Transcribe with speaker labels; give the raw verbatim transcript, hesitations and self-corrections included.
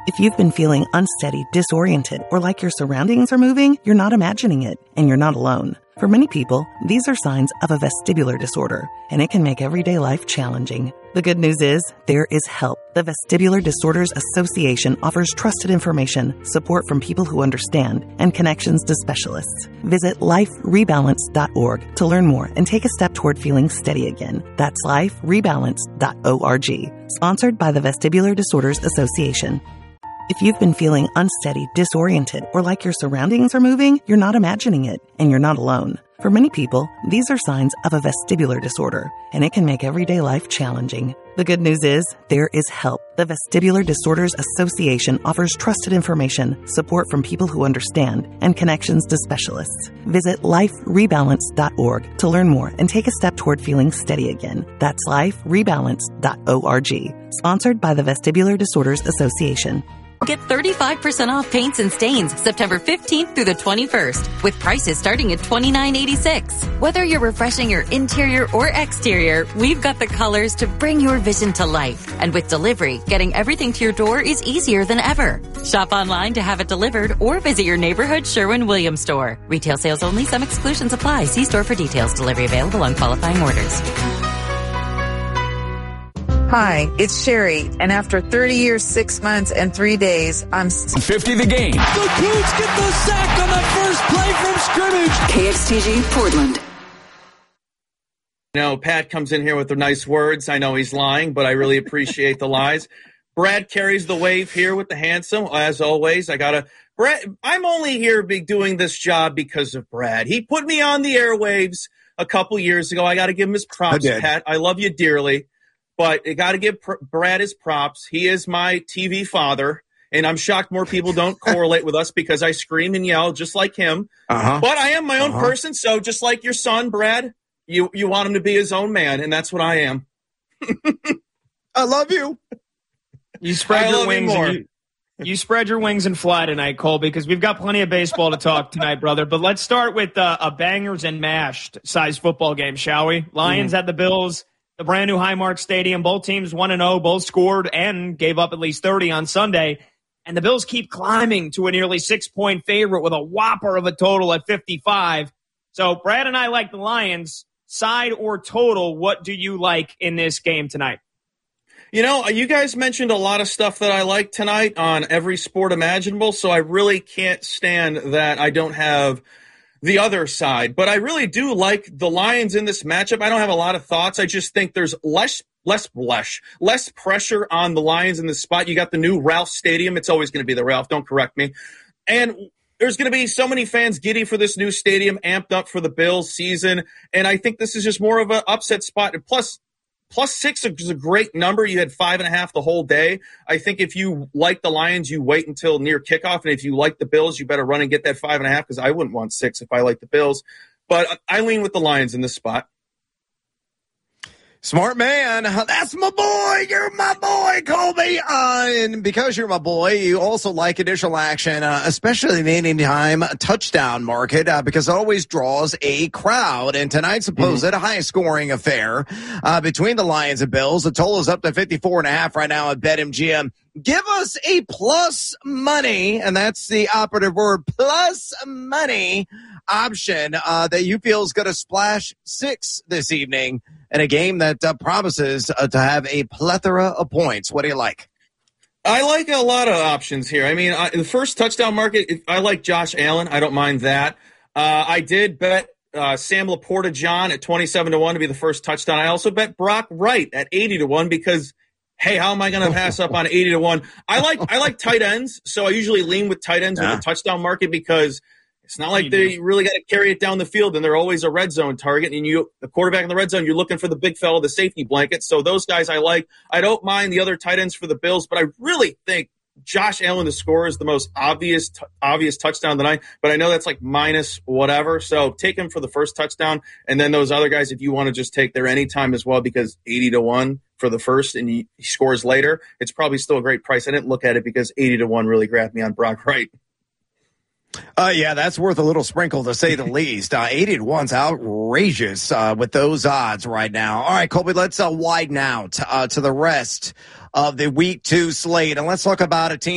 Speaker 1: If you've been feeling unsteady, disoriented, or like your surroundings are moving, you're not imagining it, and you're not alone. For many people, these are signs of a vestibular disorder, and it can make everyday life challenging. The good news is, there is help. The Vestibular Disorders Association offers trusted information, support from people who understand, and connections to specialists. Visit life rebalance dot org to learn more and take a step toward feeling steady again. That's life rebalance dot org. Sponsored by the Vestibular Disorders Association. If you've been feeling unsteady, disoriented, or like your surroundings are moving, you're not imagining it, and you're not alone. For many people, these are signs of a vestibular disorder, and it can make everyday life challenging. The good news is, there is help. The Vestibular Disorders Association offers trusted information, support from people who understand, and connections to specialists. Visit life rebalance dot org to learn more and take a step toward feeling steady again. That's life rebalance dot org. Sponsored by the Vestibular Disorders Association.
Speaker 2: Get thirty-five percent off paints and stains September fifteenth through the twenty-first, with prices starting at twenty-nine eighty-six. Whether you're refreshing your interior or exterior, we've got the colors to bring your vision to life. And with delivery, getting everything to your door is easier than ever. Shop online to have it delivered or visit your neighborhood Sherwin-Williams store. Retail sales only. Some exclusions apply. See store for details. Delivery available on qualifying orders.
Speaker 3: Hi, it's Sherry, and after thirty years, six months, and three days, I'm...
Speaker 4: fifty the game.
Speaker 5: The Cougs get the sack on the first play from scrimmage.
Speaker 6: K X T G, Portland.
Speaker 7: You know, Pat comes in here with the nice words. I know he's lying, but I really appreciate the lies. Brad carries the wave here with the handsome, as always. I gotta... Brad, I'm only here be doing this job because of Brad. He put me on the airwaves a couple years ago. I gotta give him his props,
Speaker 8: I
Speaker 7: Pat. I love you dearly. But you got to give pr- Brad his props. He is my T V father, and I'm shocked more people don't correlate with us because I scream and yell just like him.
Speaker 8: Uh-huh.
Speaker 7: But I am my own
Speaker 8: uh-huh.
Speaker 7: person, so just like your son, Brad, you, you want him to be his own man, and that's what I am.
Speaker 8: I love you.
Speaker 9: You spread
Speaker 7: I
Speaker 9: your
Speaker 7: love
Speaker 9: wings.
Speaker 7: You, more.
Speaker 9: And you, you spread your wings and fly tonight, Cole, because we've got plenty of baseball to talk tonight, brother. But let's start with uh, a bangers and mashed size football game, shall we? Lions mm. at the Bills. The brand new Highmark Stadium, both teams one and oh, both scored and gave up at least thirty on Sunday. And the Bills keep climbing to a nearly six-point favorite with a whopper of a total at fifty-five. So Brad and I like the Lions. Side or total, what do you like in this game tonight?
Speaker 7: You know, you guys mentioned a lot of stuff that I like tonight on every sport imaginable, so I really can't stand that I don't have the other side. But I really do like the Lions in this matchup. I don't have a lot of thoughts. I just think there's less less less, less pressure on the Lions in this spot. You got the new Ralph Stadium. It's always going to be the Ralph. Don't correct me. And there's going to be so many fans giddy for this new stadium, amped up for the Bills season. And I think this is just more of an upset spot. And plus, Plus six is a great number. You had five and a half the whole day. I think if you like the Lions, you wait until near kickoff. And if you like the Bills, you better run and get that five and a half because I wouldn't want six if I like the Bills. But I lean with the Lions in this spot.
Speaker 8: Smart man. That's my boy. You're my boy, Colby. Uh, and because you're my boy, you also like initial action, uh, especially in the anytime touchdown market, uh, because it always draws a crowd. And tonight's supposed mm-hmm. high-scoring affair uh, between the Lions and Bills. The total is up to fifty-four and a half right now at BetMGM. Give us a plus money, and that's the operative word, plus money option uh, that you feel is going to splash six this evening in a game that uh, promises uh, to have a plethora of points. What do you like?
Speaker 7: I like a lot of options here. I mean, I, the first touchdown market, I like Josh Allen. I don't mind that. Uh, I did bet uh, Sam Laporta John at twenty-seven to one to be the first touchdown. I also bet Brock Wright at eighty to one because, hey, how am I going to pass up on eighty to one? I like I like tight ends, so I usually lean with tight ends yeah. with the touchdown market because it's not like they really got to carry it down the field, and they're always a red zone target. And you, the quarterback in the red zone, you're looking for the big fella, the safety blanket. So those guys I like. I don't mind the other tight ends for the Bills, but I really think Josh Allen, the scorer, is the most obvious t- obvious touchdown of the night. But I know that's like minus whatever. So take him for the first touchdown, and then those other guys, if you want to just take their anytime as well, because eighty to one for the first, and he, he scores later, it's probably still a great price. I didn't look at it because eighty to one really grabbed me on Brock Wright.
Speaker 8: Uh, yeah, that's worth a little sprinkle to say the least. Uh, eighty to one's outrageous uh, with those odds right now. All right, Colby, let's uh, widen out uh, to the rest of the week two slate, and let's talk about a team